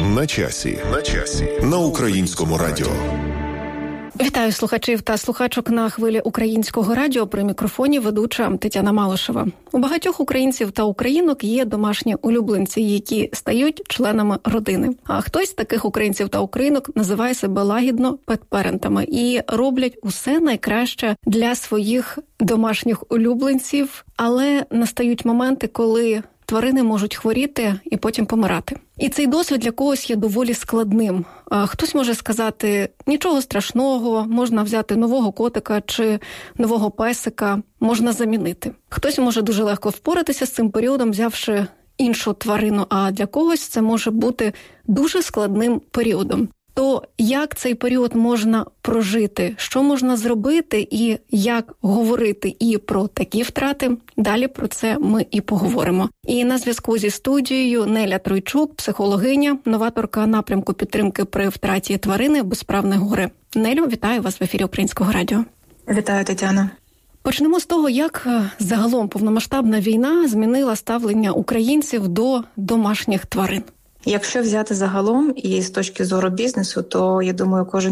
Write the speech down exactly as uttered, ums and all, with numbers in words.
На часі. На часі. На Українському радіо. Вітаю слухачів та слухачок на хвилі Українського радіо. При мікрофоні ведуча Тетяна Малишева. У багатьох українців та українок є домашні улюбленці, які стають членами родини. А хтось з таких українців та українок називає себе лагідно пет-парентами і роблять усе найкраще для своїх домашніх улюбленців, але настають моменти, коли тварини можуть хворіти і потім помирати. І цей досвід для когось є доволі складним. А хтось може сказати, нічого страшного, можна взяти нового котика чи нового песика, можна замінити. Хтось може дуже легко впоратися з цим періодом, взявши іншу тварину, а для когось це може бути дуже складним періодом. То як цей період можна прожити, що можна зробити і як говорити і про такі втрати, далі про це ми і поговоримо. І на зв'язку зі студією Неля Тройчук, психологиня, новаторка напрямку підтримки при втраті тварини «Безправне горе». Нелю, вітаю вас в ефірі Українського радіо. Вітаю, Тетяна. Почнемо з того, як загалом повномасштабна війна змінила ставлення українців до домашніх тварин. Якщо взяти загалом і з точки зору бізнесу, то, я думаю, кожен